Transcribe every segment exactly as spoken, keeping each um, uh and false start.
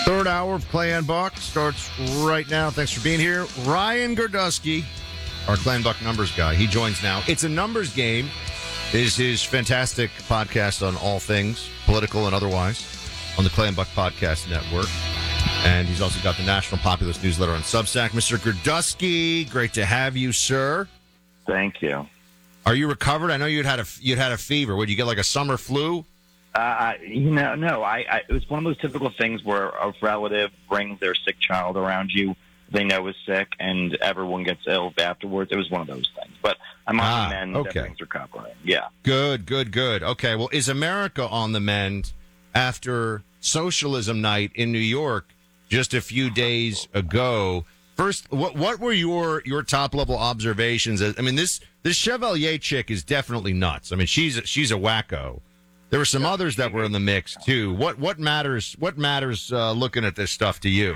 Third hour of Clay and Buck starts right now. Thanks for being here. Ryan Gordusky, our Clay and Buck numbers guy, he joins now. It's a Numbers Game is his fantastic podcast on all things political and otherwise on the Clay and Buck Podcast Network. And he's also got the National Populist newsletter on Substack. Mister Gordusky, great to have you, sir. Thank you. Are you recovered? I know you'd had a you'd had a fever. Would you get like a summer flu? Uh, you know, no. I, I it was one of those typical things where a relative brings their sick child around you. They know is sick, and everyone gets ill afterwards. It was one of those things. But I'm on Ah, the mend. okay. Everything's recovering. Yeah. Good, good, good. Okay, well, is America on the mend after socialism night in New York just a few days ago? First, what what were your your top level observations? I mean, this this Chevalier chick is definitely nuts. I mean, she's she's a wacko. There were some others that were in the mix too. What what matters? What matters? Uh, looking at this stuff to you?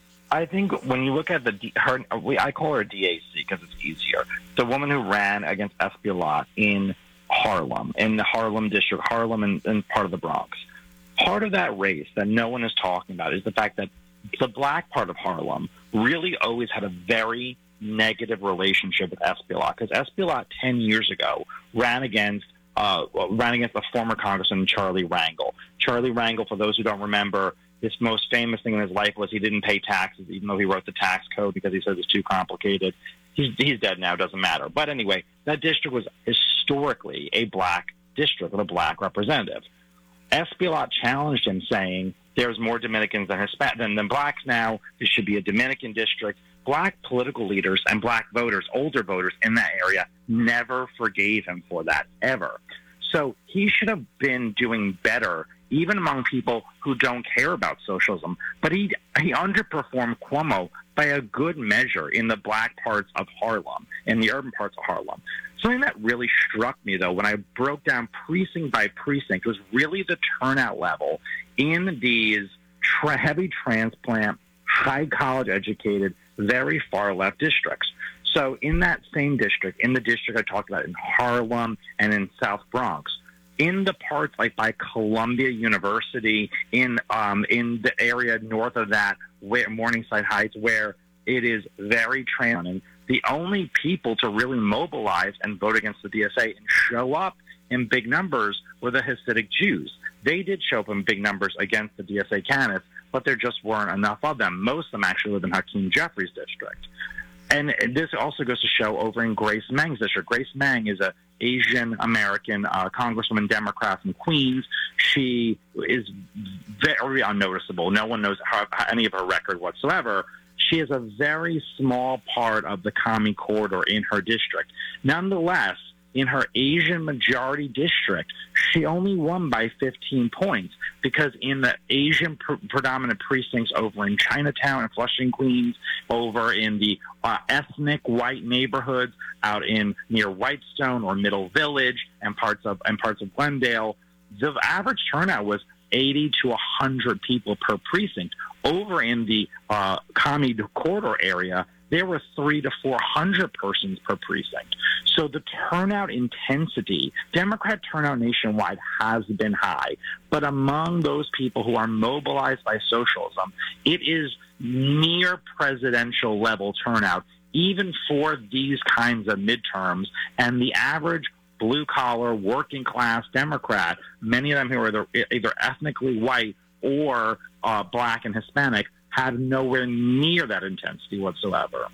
I think when you look at the D- her, we, I call her D A C because it's easier. The woman who ran against Espilat in Harlem, in the Harlem district, Harlem and, and part of the Bronx. Part of that race that no one is talking about is the fact that the black part of Harlem really always had a very negative relationship with Espilat, because Espilat ten years ago ran against uh, ran against the former Congressman Charlie Rangel. Charlie Rangel, for those who don't remember, his most famous thing in his life was he didn't pay taxes, even though he wrote the tax code because he said it was too complicated. He's, he's dead now, doesn't matter. But anyway, that district was historically a black district with a black representative. Espilat challenged him, saying there's more Dominicans than Hispan- than, than blacks now. This should be a Dominican district. Black political leaders and black voters, older voters in that area, never forgave him for that, ever. So he should have been doing better, even among people who don't care about socialism. But he he underperformed Cuomo by a good measure in the black parts of Harlem, in the urban parts of Harlem. Something that really struck me, though, when I broke down precinct by precinct, was really the turnout level in these tra- heavy transplant, high college educated, very far left districts. So in that same district, in the district I talked about in Harlem and in South Bronx, in the parts like by Columbia University, in um, in the area north of that, where Morningside Heights, where it is very trans, the only people to really mobilize and vote against the D S A and show up in big numbers were the Hasidic Jews. They did show up in big numbers against the D S A candidates, but there just weren't enough of them. Most of them actually live in Hakeem Jeffries' district. And this also goes to show over in Grace Meng's district. Grace Meng is a Asian American uh, Congresswoman, Democrat from Queens. She is very unnoticeable. No one knows how, any of her record whatsoever. She is a very small part of the commie corridor in her district. Nonetheless, in her Asian majority district, she only won by fifteen points, because in the Asian pr- predominant precincts over in Chinatown and Flushing, Queens, over in the uh, ethnic white neighborhoods out in near Whitestone or Middle Village and parts of and parts of Glendale, the average turnout was eighty to one hundred people per precinct. Over in the uh, commie corridor area, there were three to four hundred persons per precinct. So the turnout intensity, Democrat turnout nationwide has been high, but among those people who are mobilized by socialism, it is near presidential level turnout, even for these kinds of midterms. And the average blue-collar, working-class Democrat, many of them who are either, either ethnically white or uh, black and Hispanic, had nowhere near that intensity whatsoever.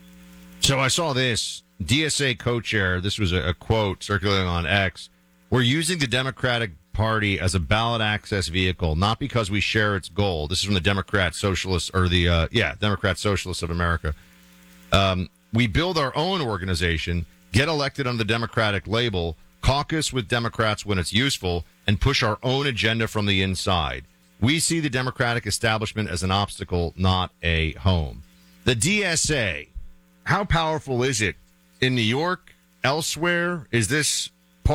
So I saw this D S A co-chair. This was a, a quote circulating on X. We're using the Democratic Party as a ballot access vehicle, not because we share its goal. This is from the Democrat Socialists, or the, uh, yeah, Democrat Socialists of America. Um, we build our own organization, get elected under the Democratic label, caucus with Democrats when it's useful, and push our own agenda from the inside. We see the Democratic establishment as an obstacle, not a home. The D S A, how powerful is it in New York, elsewhere? Is this